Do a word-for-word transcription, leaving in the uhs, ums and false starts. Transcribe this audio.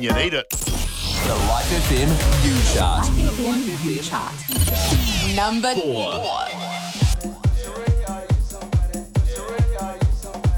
you need it. The Life F M U Chart. Life F M U Chart. Number four.